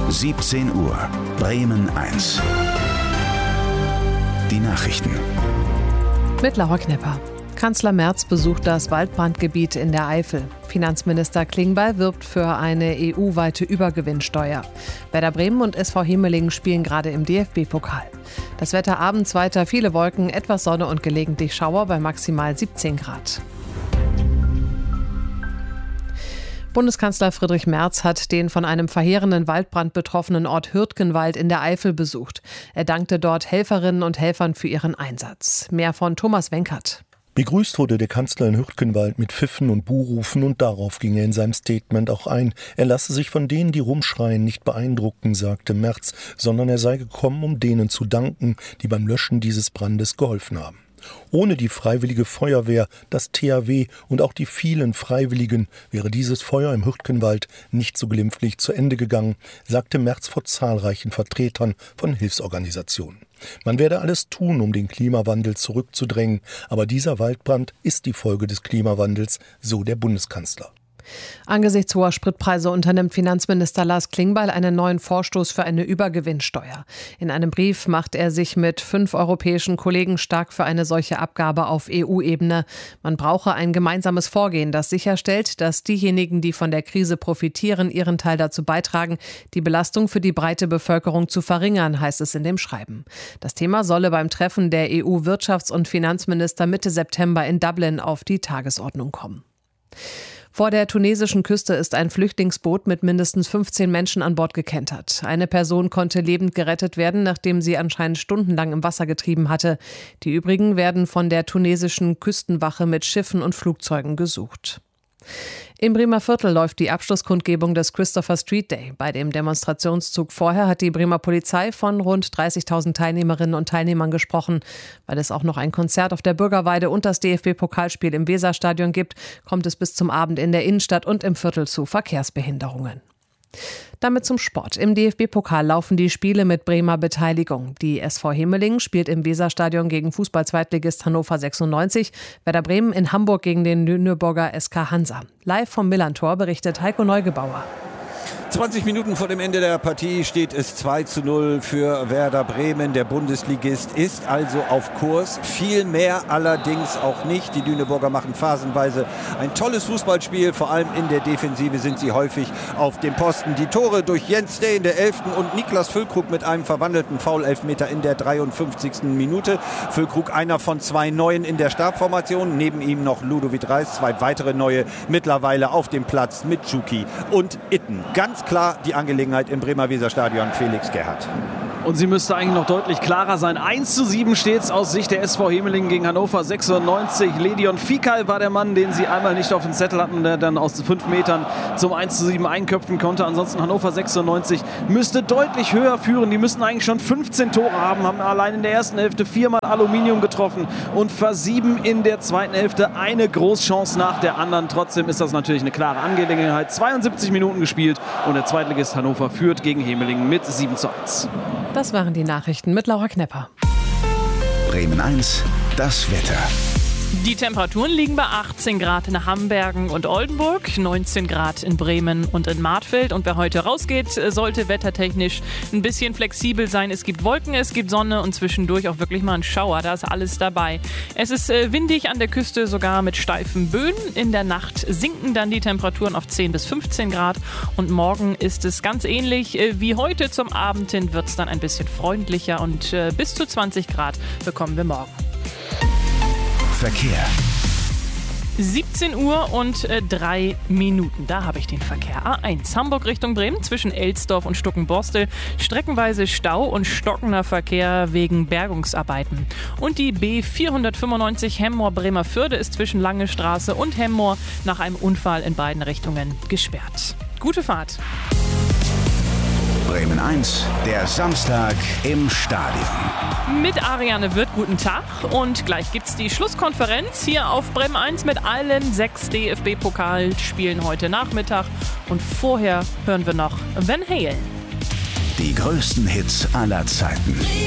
17 Uhr, Bremen 1. Die Nachrichten. Mit Laura Knepper. Kanzler Merz besucht das Waldbrandgebiet in der Eifel. Finanzminister Klingbeil wirbt für eine EU-weite Übergewinnsteuer. Werder Bremen und SV Hemelingen spielen gerade im DFB-Pokal. Das Wetter abends weiter viele Wolken, etwas Sonne und gelegentlich Schauer bei maximal 17 Grad. Bundeskanzler Friedrich Merz hat den von einem verheerenden Waldbrand betroffenen Ort Hürtgenwald in der Eifel besucht. Er dankte dort Helferinnen und Helfern für ihren Einsatz. Mehr von Thomas Wenkert. Begrüßt wurde der Kanzler in Hürtgenwald mit Pfiffen und Buhrufen und darauf ging er in seinem Statement auch ein. Er lasse sich von denen, die rumschreien, nicht beeindrucken, sagte Merz, sondern er sei gekommen, um denen zu danken, die beim Löschen dieses Brandes geholfen haben. Ohne die Freiwillige Feuerwehr, das THW und auch die vielen Freiwilligen wäre dieses Feuer im Hürtgenwald nicht so glimpflich zu Ende gegangen, sagte Merz vor zahlreichen Vertretern von Hilfsorganisationen. Man werde alles tun, um den Klimawandel zurückzudrängen, aber dieser Waldbrand ist die Folge des Klimawandels, so der Bundeskanzler. Angesichts hoher Spritpreise unternimmt Finanzminister Lars Klingbeil einen neuen Vorstoß für eine Übergewinnsteuer. In einem Brief macht er sich mit 5 europäischen Kollegen stark für eine solche Abgabe auf EU-Ebene. Man brauche ein gemeinsames Vorgehen, das sicherstellt, dass diejenigen, die von der Krise profitieren, ihren Teil dazu beitragen, die Belastung für die breite Bevölkerung zu verringern, heißt es in dem Schreiben. Das Thema solle beim Treffen der EU-Wirtschafts- und Finanzminister Mitte September in Dublin auf die Tagesordnung kommen. Vor der tunesischen Küste ist ein Flüchtlingsboot mit mindestens 15 Menschen an Bord gekentert. Eine Person konnte lebend gerettet werden, nachdem sie anscheinend stundenlang im Wasser getrieben hatte. Die übrigen werden von der tunesischen Küstenwache mit Schiffen und Flugzeugen gesucht. Im Bremer Viertel läuft die Abschlusskundgebung des Christopher Street Day. Bei dem Demonstrationszug vorher hat die Bremer Polizei von rund 30.000 Teilnehmerinnen und Teilnehmern gesprochen. Weil es auch noch ein Konzert auf der Bürgerweide und das DFB-Pokalspiel im Weserstadion gibt, kommt es bis zum Abend in der Innenstadt und im Viertel zu Verkehrsbehinderungen. Damit zum Sport. Im DFB-Pokal laufen die Spiele mit Bremer Beteiligung. Die SV Hemelingen spielt im Weserstadion gegen Fußball-Zweitligist Hannover 96. Werder Bremen in Hamburg gegen den Lüneburger SK Hansa. Live vom Millerntor berichtet Heiko Neugebauer. 20 Minuten vor dem Ende der Partie steht es 2:0 für Werder Bremen. Der Bundesligist ist also auf Kurs. Viel mehr allerdings auch nicht. Die Lüneburger machen phasenweise ein tolles Fußballspiel. Vor allem in der Defensive sind sie häufig auf dem Posten. Die Tore durch Jens Day in der 11. und Niklas Füllkrug mit einem verwandelten Foul-Elfmeter in der 53. Minute. Füllkrug einer von 2 Neuen in der Stabformation. Neben ihm noch Ludovic Reis, 2 weitere Neue mittlerweile auf dem Platz mit Tschuki und Itten. Ganz klar die Angelegenheit im Bremer Weserstadion, Felix Gerhardt. Und sie müsste eigentlich noch deutlich klarer sein. 1:7 steht es aus Sicht der SV Hemelingen gegen Hannover 96. Ledion Fikal war der Mann, den sie einmal nicht auf dem Zettel hatten, der dann aus 5 Metern zum 1:7 einköpfen konnte. Ansonsten Hannover 96 müsste deutlich höher führen. Die müssten eigentlich schon 15 Tore haben allein in der ersten Hälfte 4-mal Aluminium getroffen und versieben in der zweiten Hälfte eine Großchance nach der anderen. Trotzdem ist das natürlich eine klare Angelegenheit. 72 Minuten gespielt und der Zweitligist Hannover führt gegen Hemelingen mit 7:1. Das waren die Nachrichten mit Laura Knepper. Bremen 1, das Wetter. Die Temperaturen liegen bei 18 Grad in Hambergen und Oldenburg, 19 Grad in Bremen und in Martfeld. Und wer heute rausgeht, sollte wettertechnisch ein bisschen flexibel sein. Es gibt Wolken, es gibt Sonne und zwischendurch auch wirklich mal ein Schauer. Da ist alles dabei. Es ist windig an der Küste, sogar mit steifen Böen. In der Nacht sinken dann die Temperaturen auf 10 bis 15 Grad. Und morgen ist es ganz ähnlich wie heute. Zum Abend hin wird es dann ein bisschen freundlicher und bis zu 20 Grad bekommen wir morgen. Verkehr. 17 Uhr und 3 Minuten. Da habe ich den Verkehr. A1 Hamburg Richtung Bremen zwischen Elsdorf und Stuckenborstel. Streckenweise Stau und stockender Verkehr wegen Bergungsarbeiten. Und die B495 Hemmoor-Bremerförde ist zwischen Lange Straße und Hemmoor nach einem Unfall in beiden Richtungen gesperrt. Gute Fahrt. Bremen 1, der Samstag im Stadion. Mit Ariane Wirth, guten Tag. Und gleich gibt's die Schlusskonferenz hier auf Bremen 1 mit allen 6 DFB-Pokalspielen heute Nachmittag. Und vorher hören wir noch Van Halen. Die größten Hits aller Zeiten.